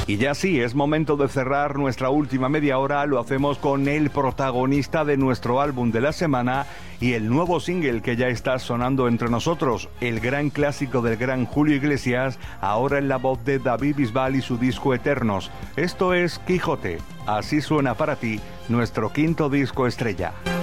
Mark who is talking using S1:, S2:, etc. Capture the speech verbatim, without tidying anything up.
S1: Y ya sí, es momento de cerrar nuestra última media hora. Lo hacemos con el protagonista de nuestro álbum de la semana y el nuevo single que ya está sonando entre nosotros, el gran clásico del gran Julio Iglesias, ahora en la voz de David Bisbal y su disco Eternos. Esto es Quijote. Así suena para ti nuestro quinto disco estrella.